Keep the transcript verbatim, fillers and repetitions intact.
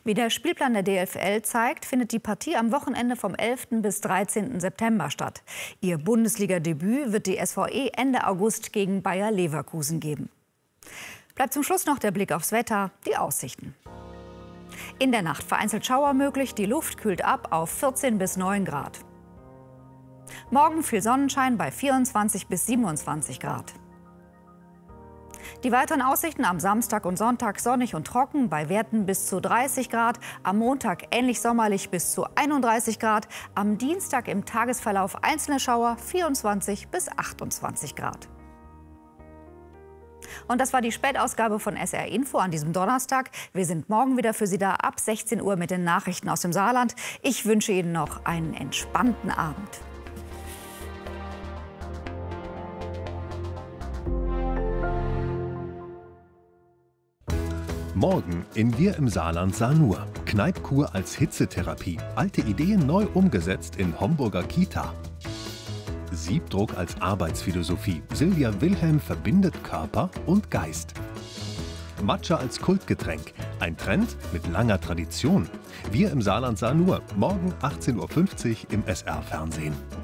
Wie der Spielplan der D F L zeigt, findet die Partie am Wochenende vom elften bis dreizehnten September statt. Ihr Bundesliga-Debüt wird die S V E Ende August gegen Bayer Leverkusen geben. Bleibt zum Schluss noch der Blick aufs Wetter, die Aussichten. In der Nacht vereinzelt Schauer möglich, die Luft kühlt ab auf vierzehn bis neun Grad. Morgen viel Sonnenschein bei vierundzwanzig bis siebenundzwanzig Grad. Die weiteren Aussichten: am Samstag und Sonntag sonnig und trocken bei Werten bis zu dreißig Grad. Am Montag ähnlich sommerlich bis zu einunddreißig Grad. Am Dienstag im Tagesverlauf einzelne Schauer, vierundzwanzig bis achtundzwanzig Grad. Und das war die Spätausgabe von S R Info an diesem Donnerstag. Wir sind morgen wieder für Sie da ab sechzehn Uhr mit den Nachrichten aus dem Saarland. Ich wünsche Ihnen noch einen entspannten Abend. Morgen in Wir im Saarland sah nur. Kneipkur als Hitzetherapie. Alte Ideen neu umgesetzt in Homburger Kita. Siebdruck als Arbeitsphilosophie. Silvia Wilhelm verbindet Körper und Geist. Matcha als Kultgetränk. Ein Trend mit langer Tradition. Wir im Saarland sah nur. Morgen achtzehn Uhr fünfzig im S R-Fernsehen.